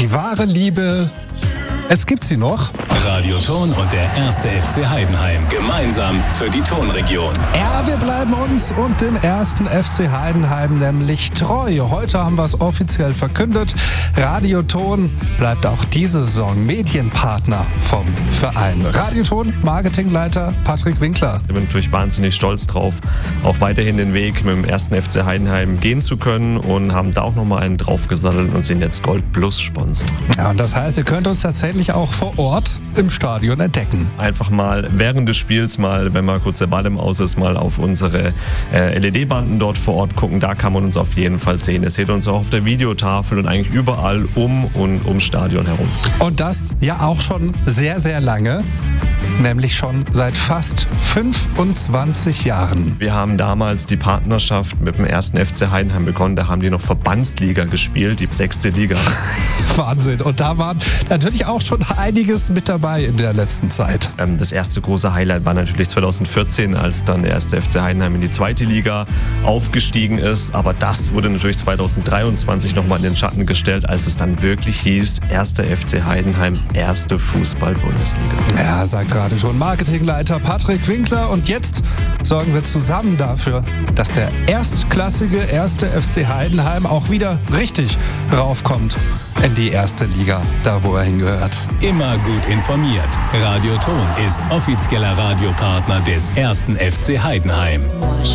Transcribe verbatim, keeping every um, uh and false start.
Die wahre Liebe, es gibt sie noch. Radio Ton und der erste F C Heidenheim. Gemeinsam für die Tonregion. Ja, wir bleiben uns und dem ersten F C Heidenheim nämlich treu. Heute haben wir es offiziell verkündet. Radio Ton bleibt auch diese Saison Medienpartner vom Verein. Radio Ton, Marketingleiter Patrick Winkler. Ich bin natürlich wahnsinnig stolz drauf, auch weiterhin den Weg mit dem ersten F C Heidenheim gehen zu können und haben da auch nochmal einen draufgesattelt und sind jetzt Gold Plus Sponsor. Ja, und das heißt, ihr könnt uns tatsächlich auch vor Ort im Stadion entdecken. Einfach mal während des Spiels mal, wenn mal kurz der Ball im Aus ist, mal auf unsere äh, L E D-Banden dort vor Ort gucken. Da kann man uns auf jeden Fall sehen. Ihr seht uns auch auf der Videotafel und eigentlich überall um und ums Stadion herum. Und das ja auch schon sehr, sehr lange. Nämlich schon seit fast fünfundzwanzig Jahren. Wir haben damals die Partnerschaft mit dem ersten F C Heidenheim begonnen. Da haben die noch Verbandsliga gespielt, die sechste Liga. Wahnsinn. Und da waren natürlich auch schon einiges mit dabei in der letzten Zeit. Ähm, das erste große Highlight war natürlich zweitausendvierzehn, als dann der erste F C Heidenheim in die zweite Liga aufgestiegen ist. Aber das wurde natürlich zweitausenddreiundzwanzig nochmal in den Schatten gestellt, als es dann wirklich hieß, erster F C Heidenheim, erste Fußball-Bundesliga. Ja, sagt gerade schon Marketingleiter Patrick Winkler. Und jetzt sorgen wir zusammen dafür, dass der erstklassige erste F C Heidenheim auch wieder richtig raufkommt in die erste Liga, da wo er hingehört. Immer gut informiert. Radio Ton ist offizieller Radiopartner des ersten F C Heidenheim.